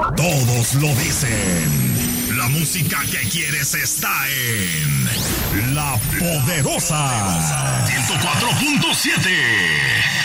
Todos lo dicen. La música que quieres está en La Poderosa 104.7.